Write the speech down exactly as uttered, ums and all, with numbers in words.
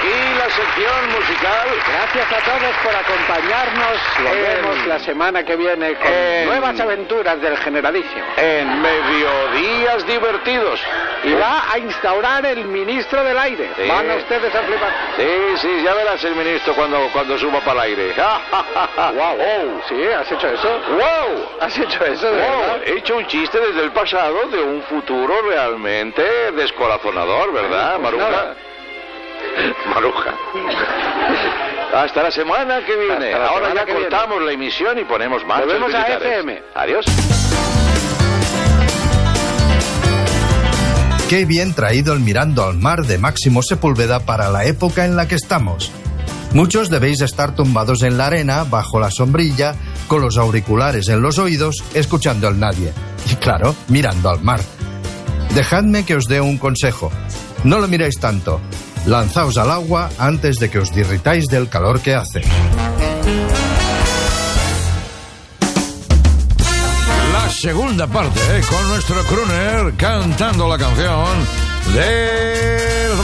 aquí la sección musical. Gracias a todos por acompañarnos. Volvemos En- la semana que viene con en- nuevas aventuras del Generalísimo. En Mediodías Divertidos. Y va a instaurar el ministro del aire. Sí. Van a ustedes a flipar. Sí, sí, ya verás el ministro cuando, cuando suba para el aire. Wow. ¡Wow! ¿Sí? ¿Has hecho eso? ¡Wow! ¿Has hecho eso de Wow, verdad? he hecho un chiste desde el pasado de un futuro realmente descorazonador, ¿verdad, Pues Maruja? nada. Maruja. Hasta la semana que viene. Hasta la Ahora semana ya que viene. cortamos la emisión y ponemos marchas Volvemos a militares. F M. Adiós. Qué bien traído el Mirando al Mar de Máximo Sepúlveda para la época en la que estamos. Muchos debéis estar tumbados en la arena, bajo la sombrilla, con los auriculares en los oídos, escuchando el nadie. Y claro, mirando al mar. Dejadme que os dé un consejo. No lo miréis tanto. Lanzaos al agua antes de que os derritáis del calor que hace. La segunda parte, ¿eh? Con nuestro crooner cantando la canción del